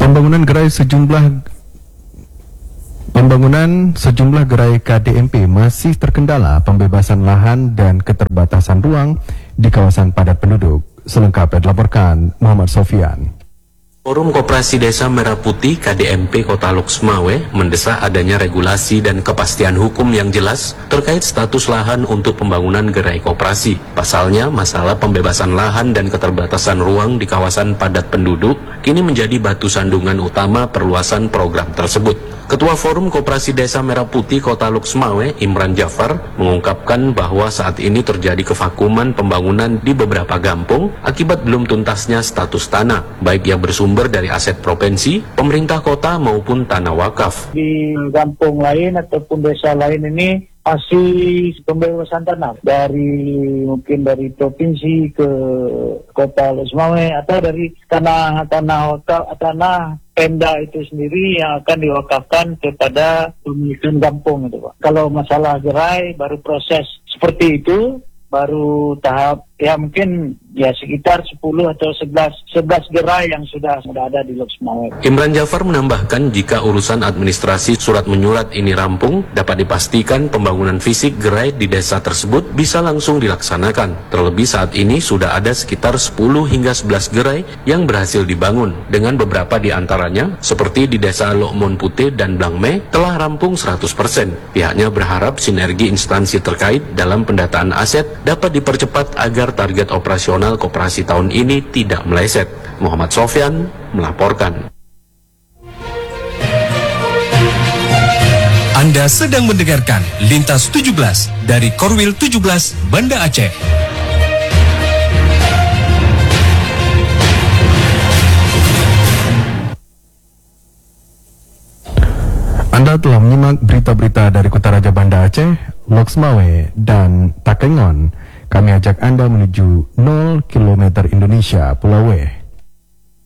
Pembangunan sejumlah gerai KDMP masih terkendala pembebasan lahan dan keterbatasan ruang di kawasan padat penduduk. Selengkapnya dilaporkan Muhammad Sofian. Forum Koperasi Desa Merah Putih KDMP Kota Loksmawe mendesak adanya regulasi dan kepastian hukum yang jelas terkait status lahan untuk pembangunan gerai koperasi. Pasalnya, masalah pembebasan lahan dan keterbatasan ruang di kawasan padat penduduk kini menjadi batu sandungan utama perluasan program tersebut. Ketua Forum Koperasi Desa Merah Putih Kota Loksmawe, Imran Jafar, mengungkapkan bahwa saat ini terjadi kevakuman pembangunan di beberapa kampung akibat belum tuntasnya status tanah, baik yang bersumber dari aset provinsi, pemerintah kota maupun tanah wakaf. Di kampung lain ataupun desa lain ini masih pembebasan tanah mungkin dari provinsi ke Kota Loksmawe atau dari tanah Pemda itu sendiri yang akan diwakafkan kepada pemilikan kampung itu, Pak. Kalau masalah gerai baru proses seperti itu, baru tahap ya mungkin ya sekitar 10 atau 11 gerai yang sudah ada di Loksmawe. Imran Jafar menambahkan jika urusan administrasi surat menyurat ini rampung, dapat dipastikan pembangunan fisik gerai di desa tersebut bisa langsung dilaksanakan. Terlebih saat ini sudah ada sekitar 10 hingga 11 gerai yang berhasil dibangun, dengan beberapa di antaranya seperti di desa Lokmon Putih dan Blangme telah rampung 100%. Pihaknya berharap sinergi instansi terkait dalam pendataan aset dapat dipercepat agar target operasional koperasi tahun ini tidak meleset. Muhammad Sofyan melaporkan. Anda sedang mendengarkan Lintas 17 dari Korwil 17 Banda Aceh. Anda telah menyimak berita-berita dari Kota Raja Banda Aceh, Loksmawe, dan Takengon. Kami ajak Anda menuju 0 km Indonesia, Pulau W.